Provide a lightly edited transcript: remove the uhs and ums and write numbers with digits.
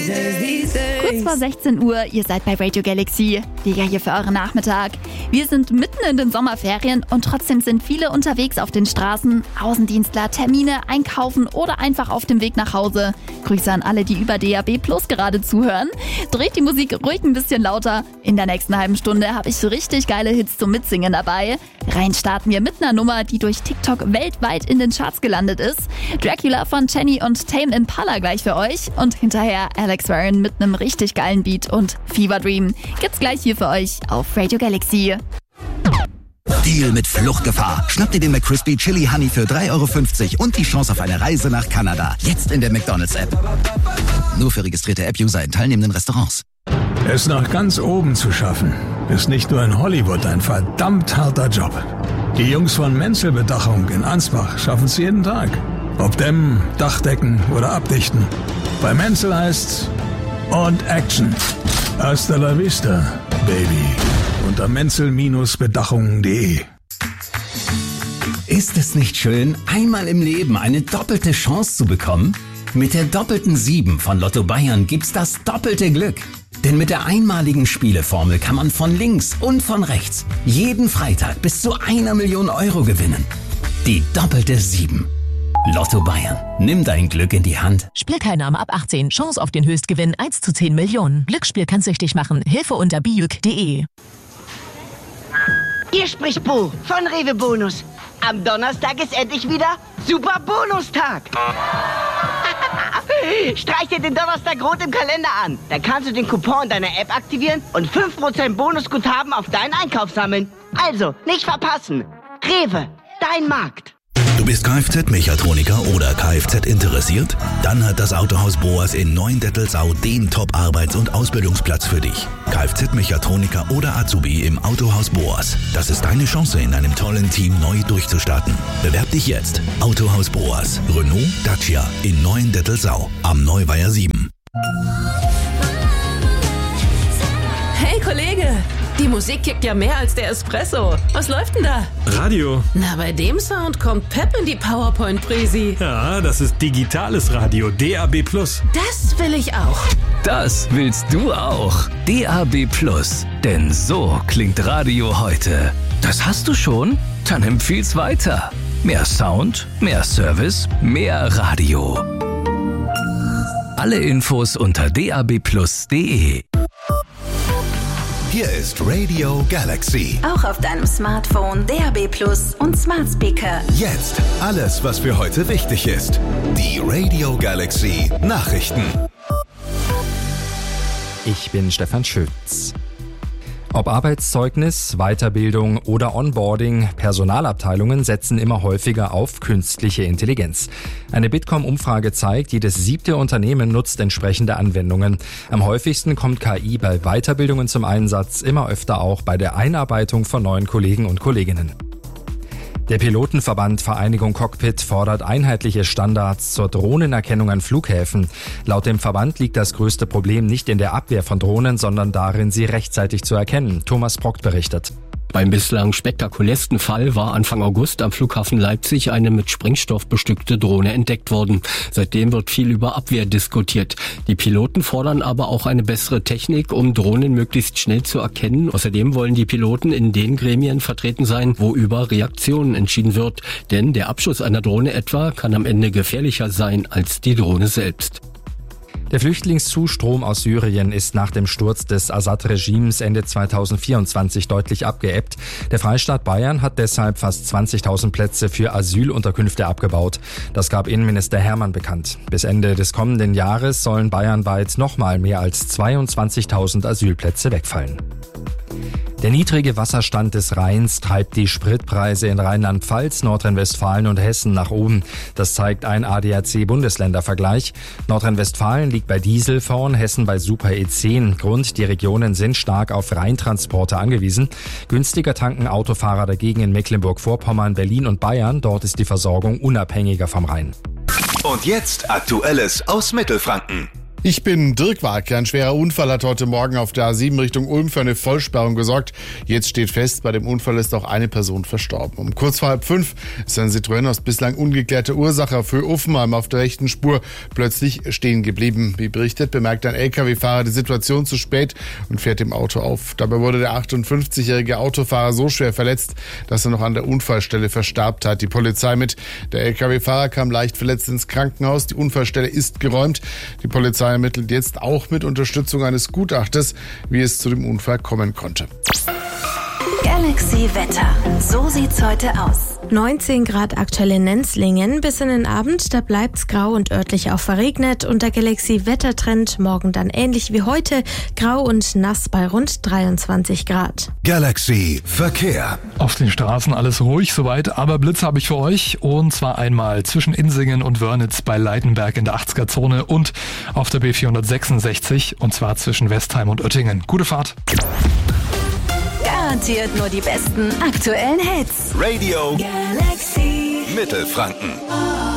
Kurz vor 16 Uhr, ihr seid bei Radio Galaxy. Liga hier für euren Nachmittag. Wir sind mitten in den Sommerferien und trotzdem sind viele unterwegs auf den Straßen. Außendienstler, Termine, einkaufen oder einfach auf dem Weg nach Hause. Grüße an alle, die über DAB Plus gerade zuhören. Dreht die Musik ruhig ein bisschen lauter. In der nächsten halben Stunde habe ich so richtig geile Hits zum Mitsingen dabei. Rein starten wir mit einer Nummer, die durch TikTok weltweit in den Charts gelandet ist. Dracula von Jenny und Tame Impala gleich für euch. Und hinterher Alex Warren mit einem richtig geilen Beat und Fever Dream. Gibt's gleich hier für euch auf Radio Galaxy. Deal mit Fluchtgefahr. Schnappt ihr den McCrispy Chili Honey für 3,50 € und die Chance auf eine Reise nach Kanada. Jetzt in der McDonald's-App. Nur für registrierte App-User in teilnehmenden Restaurants. Es nach ganz oben zu schaffen, ist nicht nur in Hollywood ein verdammt harter Job. Die Jungs von Menzel Bedachung in Ansbach schaffen es jeden Tag. Ob dämmen, Dachdecken oder abdichten. Bei Menzel heißt's und Action. Hasta la vista, Baby. Unter menzel-bedachungen.de. Ist es nicht schön, einmal im Leben eine doppelte Chance zu bekommen? Mit der doppelten 7 von Lotto Bayern gibt's das doppelte Glück. Denn mit der einmaligen Spieleformel kann man von links und von rechts jeden Freitag bis zu 1 Million Euro gewinnen. Die doppelte 7. Lotto Bayern. Nimm dein Glück in die Hand. Spielteilnahme ab 18. Chance auf den Höchstgewinn 1 zu 10 Millionen. Glücksspiel kann süchtig machen. Hilfe unter bijuk.de. Hier spricht Bo von Rewe Bonus. Am Donnerstag ist endlich wieder Super Bonustag. Streich dir den Donnerstag rot im Kalender an. Dann kannst du den Coupon in deiner App aktivieren und 5% Bonusguthaben auf deinen Einkauf sammeln. Also, nicht verpassen. Rewe, dein Markt. Du bist Kfz-Mechatroniker oder Kfz interessiert? Dann hat das Autohaus Boas in Neuendettelsau den Top-Arbeits- und Ausbildungsplatz für dich. Kfz-Mechatroniker oder Azubi im Autohaus Boas. Das ist deine Chance, in einem tollen Team neu durchzustarten. Bewerb dich jetzt. Autohaus Boas. Renault, Dacia in Neuendettelsau. Am Neuweiher 7. Hey Kollege, die Musik kickt ja mehr als der Espresso. Was läuft denn da? Radio. Na, bei dem Sound kommt Pep in die PowerPoint-Präsi. Ja, das ist digitales Radio, DAB+. Das will ich auch. Das willst du auch. DAB+. Denn so klingt Radio heute. Das hast du schon? Dann empfiehl's weiter. Mehr Sound, mehr Service, mehr Radio. Alle Infos unter dabplus.de. Hier ist Radio Galaxy. Auch auf deinem Smartphone, DAB+ und Smart Speaker. Jetzt alles, was für heute wichtig ist. Die Radio Galaxy Nachrichten. Ich bin Stefan Schütz. Ob Arbeitszeugnis, Weiterbildung oder Onboarding, Personalabteilungen setzen immer häufiger auf künstliche Intelligenz. Eine Bitkom-Umfrage zeigt, jedes 7. Unternehmen nutzt entsprechende Anwendungen. Am häufigsten kommt KI bei Weiterbildungen zum Einsatz, immer öfter auch bei der Einarbeitung von neuen Kollegen und Kolleginnen. Der Pilotenverband Vereinigung Cockpit fordert einheitliche Standards zur Drohnenerkennung an Flughäfen. Laut dem Verband liegt das größte Problem nicht in der Abwehr von Drohnen, sondern darin, sie rechtzeitig zu erkennen. Thomas Brockt berichtet. Beim bislang spektakulärsten Fall war Anfang August am Flughafen Leipzig eine mit Sprengstoff bestückte Drohne entdeckt worden. Seitdem wird viel über Abwehr diskutiert. Die Piloten fordern aber auch eine bessere Technik, um Drohnen möglichst schnell zu erkennen. Außerdem wollen die Piloten in den Gremien vertreten sein, wo über Reaktionen entschieden wird. Denn der Abschuss einer Drohne etwa kann am Ende gefährlicher sein als die Drohne selbst. Der Flüchtlingszustrom aus Syrien ist nach dem Sturz des Assad-Regimes Ende 2024 deutlich abgeebbt. Der Freistaat Bayern hat deshalb fast 20.000 Plätze für Asylunterkünfte abgebaut. Das gab Innenminister Hermann bekannt. Bis Ende des kommenden Jahres sollen bayernweit nochmal mehr als 22.000 Asylplätze wegfallen. Der niedrige Wasserstand des Rheins treibt die Spritpreise in Rheinland-Pfalz, Nordrhein-Westfalen und Hessen nach oben. Das zeigt ein ADAC-Bundesländervergleich. Nordrhein-Westfalen liegt bei Diesel vorn, Hessen bei Super E10. Grund, die Regionen sind stark auf Rheintransporte angewiesen. Günstiger tanken Autofahrer dagegen in Mecklenburg-Vorpommern, Berlin und Bayern. Dort ist die Versorgung unabhängiger vom Rhein. Und jetzt Aktuelles aus Mittelfranken. Ich bin Dirk Warke. Ein schwerer Unfall hat heute Morgen auf der A7 Richtung Ulm für eine Vollsperrung gesorgt. Jetzt steht fest, bei dem Unfall ist auch eine Person verstorben. Um kurz vor 4:30 ist ein Citroën aus bislang ungeklärter Ursache auf Höhe Uffenheim auf der rechten Spur plötzlich stehen geblieben. Wie berichtet, bemerkt ein LKW-Fahrer die Situation zu spät und fährt dem Auto auf. Dabei wurde der 58-jährige Autofahrer so schwer verletzt, dass er noch an der Unfallstelle verstarb, teilt die Polizei mit. Der LKW-Fahrer kam leicht verletzt ins Krankenhaus. Die Unfallstelle ist geräumt. Die Polizei ermittelt jetzt auch mit Unterstützung eines Gutachters, wie es zu dem Unfall kommen konnte. Galaxy Wetter. So sieht's heute aus. 19 Grad aktuell in Nenzlingen. Bis in den Abend, da bleibt's grau und örtlich auch verregnet. Und der Galaxy Wettertrend morgen dann ähnlich wie heute. Grau und nass bei rund 23 Grad. Galaxy Verkehr. Auf den Straßen alles ruhig soweit, aber Blitz habe ich für euch. Und zwar einmal zwischen Insingen und Wörnitz bei Leitenberg in der 80er-Zone und auf der B466 und zwar zwischen Westheim und Oettingen. Gute Fahrt. Garantiert nur die besten aktuellen Hits. Radio Galaxy Mittelfranken.